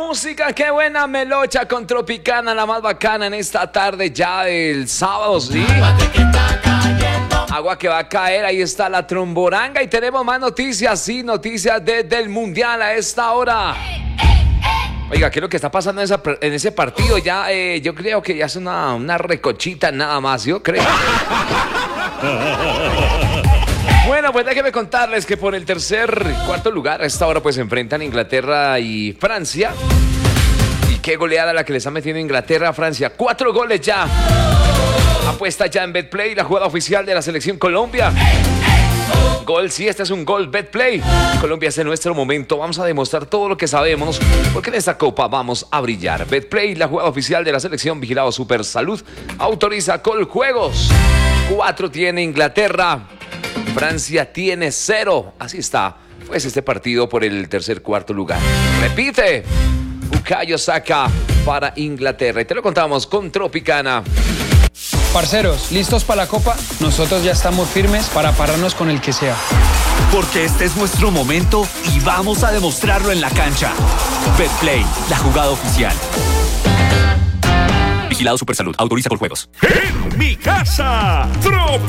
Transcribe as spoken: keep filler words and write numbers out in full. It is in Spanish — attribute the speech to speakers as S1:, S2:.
S1: música, qué buena melocha con Tropicana, la más bacana en esta tarde ya del sábado, ¿sí? Agua que va a caer, ahí está la tromboranga y tenemos más noticias, sí, noticias desde el Mundial a esta hora. Oiga, ¿qué es lo que está pasando en, esa, en ese partido? Ya, eh, yo creo que ya es una, una recochita nada más, yo creo. Bueno, pues déjenme contarles que por el tercer y cuarto lugar a esta hora pues se enfrentan Inglaterra y Francia. Y qué goleada la que les está metiendo Inglaterra a Francia. Cuatro goles ya. Apuesta ya en Betplay, la jugada oficial de la selección Colombia. Gol, sí, este es un gol Betplay. Colombia, este es nuestro momento. Vamos a demostrar todo lo que sabemos, porque en esta copa vamos a brillar. Betplay, la jugada oficial de la selección, vigilado Super Salud, autoriza Coljuegos. Cuatro tiene Inglaterra, Francia tiene cero. Así está, pues este partido por el tercer cuarto lugar. Repite, Bukayo Saka para Inglaterra. Y te lo contamos con Tropicana.
S2: Parceros, ¿listos para la copa? Nosotros ya estamos firmes para pararnos con el que sea.
S3: Porque este es nuestro momento y vamos a demostrarlo en la cancha. Betplay, la jugada oficial. Vigilado Supersalud, autoriza Coljuegos.
S4: En mi casa, Trop.